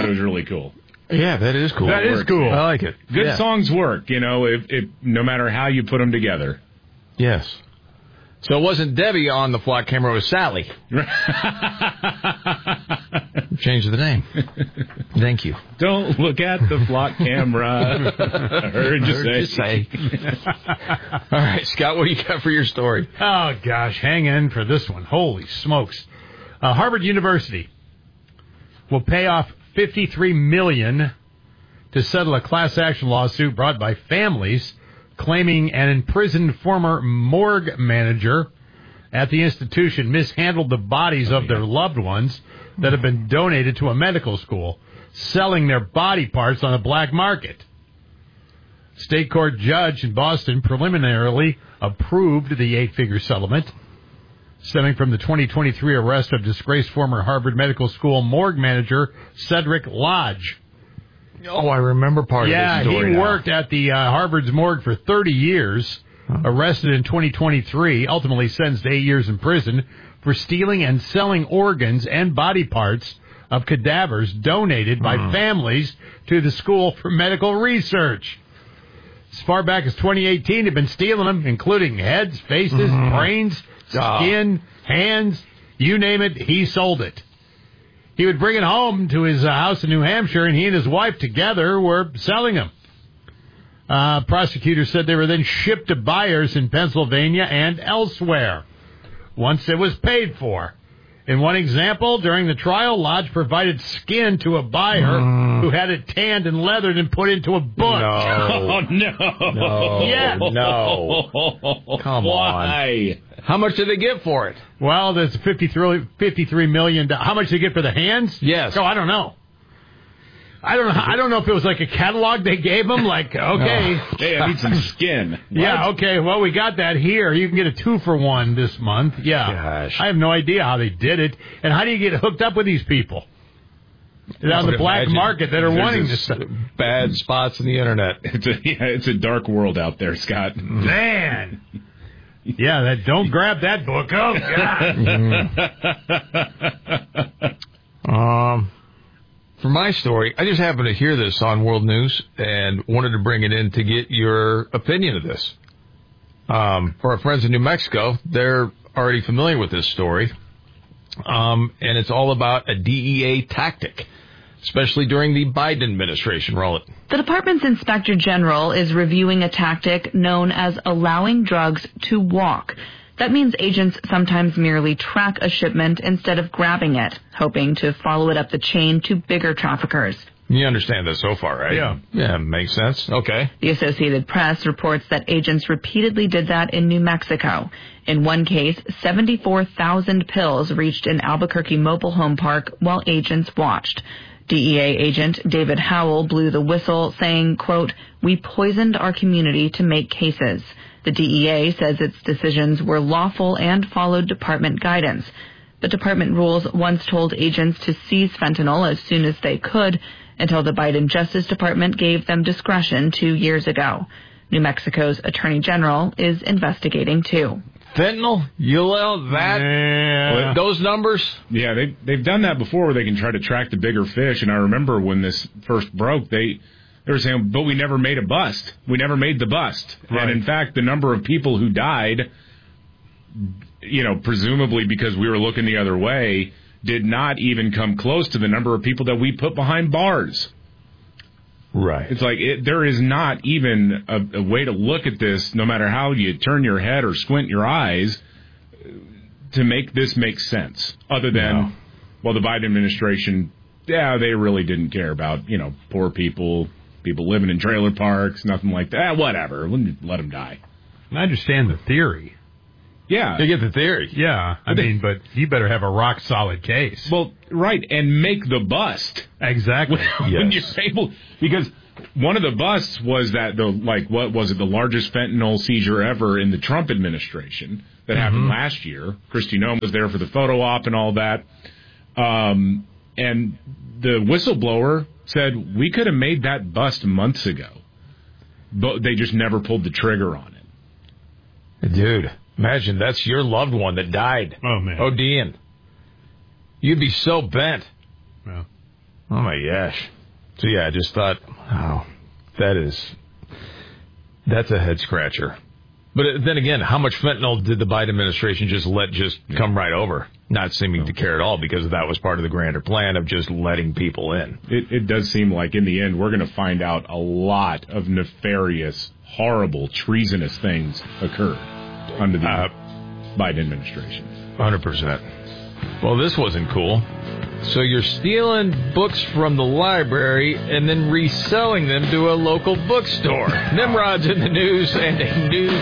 thought it was really cool. Yeah, that is cool. That is cool. I like it. Good songs work, if no matter how you put them together. Yes. So it wasn't Debbie on the flock camera, it was Sally. Change the name. Thank you. Don't look at the flock camera. I heard you say. All right, Scott, what do you got for your story? Oh, gosh, hang in for this one. Holy smokes. Harvard University will pay off $53 million to settle a class action lawsuit brought by families claiming an imprisoned former morgue manager at the institution mishandled the bodies of their loved ones that have been donated to a medical school, selling their body parts on the black market. State court judge in Boston preliminarily approved the 8-figure settlement stemming from the 2023 arrest of disgraced former Harvard Medical School morgue manager Cedric Lodge. Oh, I remember part of this story. Yeah, he worked at the Harvard's morgue for 30 years, arrested in 2023, ultimately sentenced to 8 years in prison for stealing and selling organs and body parts of cadavers donated by families to the School for Medical Research. As far back as 2018, they've been stealing them, including heads, faces, brains, skin, hands, you name it, he sold it. He would bring it home to his house in New Hampshire, and he and his wife together were selling them. Prosecutors said they were then shipped to buyers in Pennsylvania and elsewhere once it was paid for. In one example, during the trial, Lodge provided skin to a buyer who had it tanned and leathered and put into a book. No. Oh, no. No. Yeah. No. Come Why? on. How much did they get for it? Well, there's $53 million. How much did they get for the hands? Yes. Oh, I don't know. I don't know if it was like a catalog they gave them, like, okay. Hey, I need some skin. Yeah, okay, well, we got that here. You can get a 2-for-1 this month. Yeah. Gosh. I have no idea how they did it. And how do you get hooked up with these people? On the black market that are wanting this stuff. Bad spots in the internet. It's a dark world out there, Scott. Man. Yeah, don't grab that book. Oh, God. For my story, I just happened to hear this on World News and wanted to bring it in to get your opinion of this. For our friends in New Mexico, they're already familiar with this story. And it's all about a DEA tactic, especially during the Biden administration. Roll it. The department's inspector general is reviewing a tactic known as allowing drugs to walk. That means agents sometimes merely track a shipment instead of grabbing it, hoping to follow it up the chain to bigger traffickers. You understand this so far, right? Yeah. Yeah, makes sense. Okay. The Associated Press reports that agents repeatedly did that in New Mexico. In one case, 74,000 pills reached an Albuquerque mobile home park while agents watched. DEA agent David Howell blew the whistle, saying, quote, "We poisoned our community to make cases." The DEA says its decisions were lawful and followed department guidance. The department rules once told agents to seize fentanyl as soon as they could, until the Biden Justice Department gave them discretion 2 years ago. New Mexico's Attorney General is investigating, too. Fentanyl? You allow that? Yeah. Those numbers? Yeah, they've done that before where they can try to track the bigger fish. And I remember when this first broke, they were saying, but we never made a bust. We never made the bust. Right. And in fact, the number of people who died, presumably because we were looking the other way, did not even come close to the number of people that we put behind bars. Right. It's like there is not even a way to look at this, no matter how you turn your head or squint your eyes, to make this make sense. Other than, the Biden administration, they really didn't care about, poor people living in trailer parks, nothing like that. Whatever. Let them die. I understand the theory. Yeah. They get the theory. Yeah. But you better have a rock-solid case. Well, right, and make the bust. Exactly. When you're able, because one of the busts was that the largest fentanyl seizure ever in the Trump administration that happened last year. Kristi Noem was there for the photo op and all that. And the whistleblower said, we could have made that bust months ago, but they just never pulled the trigger on it. Dude, imagine that's your loved one that died. Oh, man. ODing. You'd be so bent. Yeah. Oh, my gosh. So, yeah, I just thought, wow, that's a head-scratcher. But then again, how much fentanyl did the Biden administration just let come right over? Not seeming to care at all, because that was part of the grander plan of just letting people in. It does seem like in the end we're going to find out a lot of nefarious, horrible, treasonous things occurred under the Biden administration. 100%. Well, this wasn't cool. So you're stealing books from the library and then reselling them to a local bookstore. Nimrod's in the news and a news